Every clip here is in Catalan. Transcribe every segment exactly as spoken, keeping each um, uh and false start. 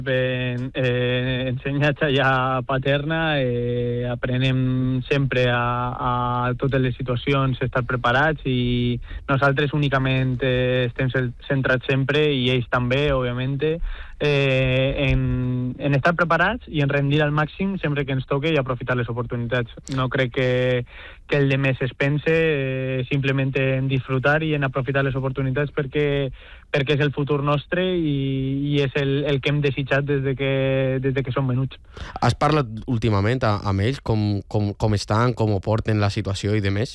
Ben, eh, ensenyatge ja paterna, eh, aprenem sempre a, a totes les situacions, estar preparats, i nosaltres únicament eh, estem centrats sempre, i ells també, òbviament, eh, en, en estar preparats i en rendir al màxim sempre que ens toque i aprofitar les oportunitats. No crec que, que el de més es pense, eh, simplement en disfrutar i en aprofitar les oportunitats perquè, perquè és el futur nostre i, i és el, el que hem desitjat des de que, des de que som menuts. Has parlat últimament amb ells? Com, com, com estan, com ho porten la situació i de més?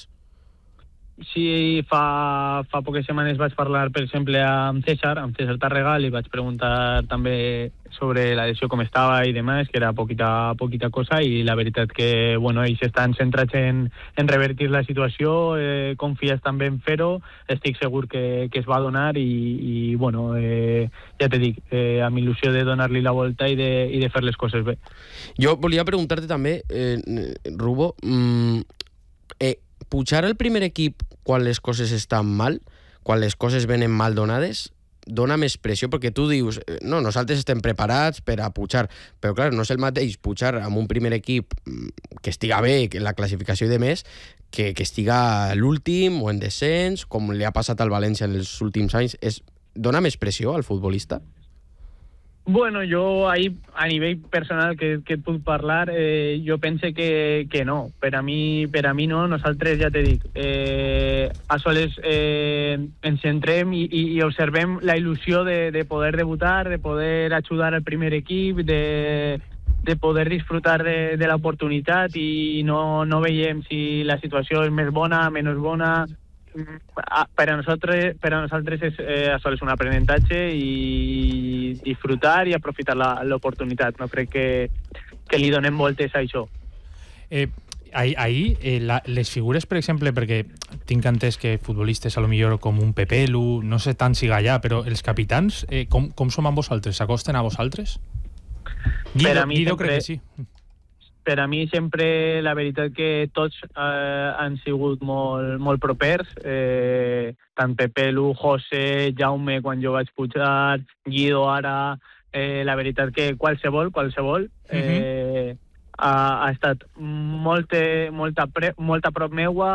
Sí, fa, fa poques setmanes vaig parlar, per exemple, amb César, amb César Tarregal, i vaig preguntar també sobre la lesió com estava i demás, que era poquita, poquita cosa, i la veritat que, bueno, ells estan centrats en, en revertir la situació, eh, confies també en fer-ho, estic segur que, que es va donar, i, i bueno, eh, ja te dic, eh, amb il·lusió de donar-li la volta i de, i de fer les coses bé. Jo volia preguntar-te també, eh, Rubo, mm, eh, pujar al primer equip quan les coses estan mal, quan les coses venen mal donades, dona més pressió, perquè tu dius, no, nosaltres estem preparats per a pujar, però clar, no és el mateix pujar amb un primer equip que estiga bé, que la classificació i de més, que, que estiga l'últim o en descens, com li ha passat al València en els últims anys. És, dona més pressió al futbolista? Bueno, jo ahí, a nivell personal que, que et puc parlar, eh, jo pense que, que no. Per a mi, per a mi no, nosaltres ja t'he dit, eh, a soles eh, ens centrem i, i, i observem la il·lusió de, de poder debutar, de poder ajudar al primer equip, de, de poder disfrutar de, de l'oportunitat, i no, no veiem si la situació és més bona, menys bona. Per a nosaltres, per a nosaltres és eh, això és un aprenentatge i disfrutar i aprofitar l'oportunitat. No crec que, que li donem voltes a això. Eh, ahir, ahir eh, la, les figures, per exemple, perquè tinc entès que futbolistes a lo millor com un Pepelu, no sé tant si Gallà, però els capitans, eh, com, com som amb vosaltres? S'acosten a vosaltres? Guido, per a mi Guido sempre... crec que sí. Per a mi sempre la veritat que tots eh, han sigut molt, molt propers, eh, tant Pepelu, José, Jaume quan jo vaig pujar, Guido ara, eh, la veritat que qualsevol, qualsevol, eh, ha, ha estat molt, molt, a, pre, molt a prop meua,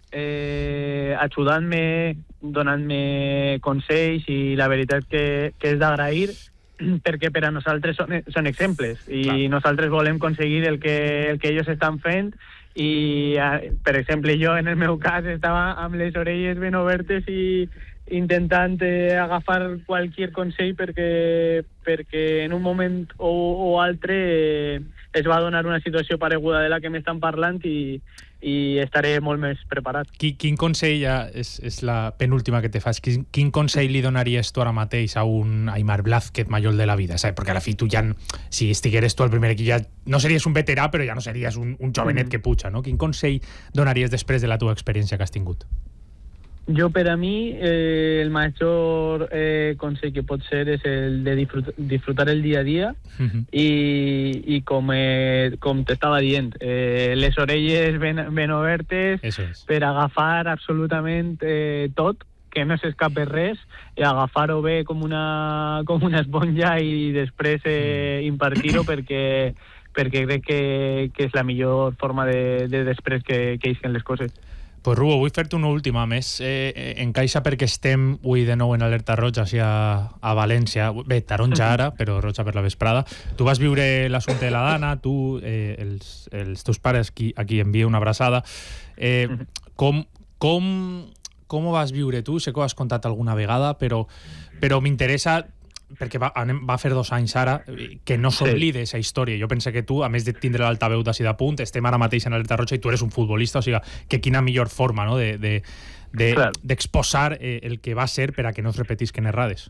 eh, ajudant-me, donant-me consells, i la veritat que, que és d'agrair, perquè per a nosaltres són, són exemples i clar, nosaltres volem aconseguir el que, el que ells estan fent, i per exemple jo en el meu cas estava amb les orelles ben obertes i intentant eh, agafar qualsevol consell perquè, perquè en un moment o, o altre eh, es va donar una situació pareguda de la que m'estan parlant, i, i estaré molt més preparat. Quin, quin consell, ja és, és la penúltima que te fas, quin, quin consell li donaries tu ara mateix a un Aimar Blázquez Mayol de la vida? ¿Sabes? Perquè a la fi tu ja, si estigueres tu al primer equip, ja no series un veterà, però ja no series un, un jovenet mm. que puja, no? Quin consell donaries després de la teva experiència que has tingut? Jo, per a mi, eh, el major eh, consell que pot ser és el de disfrutar, disfrutar el dia a dia, uh-huh. i, i com, eh, com t'estava dient, eh, les orelles ben, ben obertes per agafar absolutament eh, tot, que no s'escape res, i agafar-ho bé com una, com una esponja i després eh, impartir-ho perquè, perquè crec que, que és la millor forma de, de després que, que eixen les coses. Pues Rubo, vull fer-te una última més. Eh, encaixa perquè estem avui de nou en alerta roja a, a València. Bé, taronja ara, però roja per la vesprada. Tu vas viure l'assumpte de la Dana, tu, eh, els, els teus pares, qui, a qui envia una abraçada. Eh, com, com, com ho vas viure tu? Sé que ho has contat alguna vegada, però, però m'interessa, perquè va, anem, va fer dos anys ara, que no s'oblide aquesta sí. història. Jo penso que tu, a més de tindre l'altaveu d'ací de punt, estem ara mateix en alerta roja i tu eres un futbolista, o sigui, que quina millor forma, no?, de, de, de, d'exposar eh, el que va ser per a que no es repetisquen errades.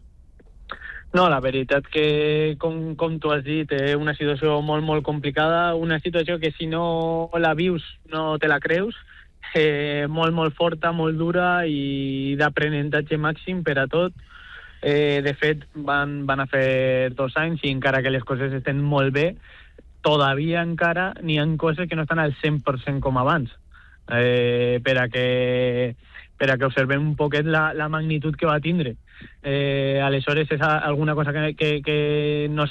No, la veritat que, com, com tu has dit, és una situació molt, molt complicada, una situació que si no la vius no te la creus, eh, molt, molt forta, molt dura i d'aprenentatge màxim per a tot. Eh, de fet, van, van a fer dos anys i encara que les coses estan molt bé, todavía encara n'hi ha coses que no estan al cent per cent com abans. Eh, per a que per a que observem un poquet la, la magnitud que va tindre. Eh, aleshores és alguna cosa que, que, que no